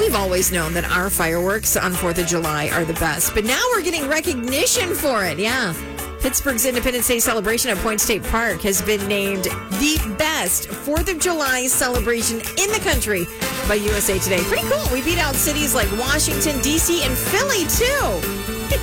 we've always known that our fireworks on 4th of July are the best, but now we're getting recognition for it. Yeah. Pittsburgh's Independence Day celebration at Point State Park has been named the best 4th of July celebration in the country by USA Today. Pretty cool. We beat out cities like Washington, D.C., and Philly, too.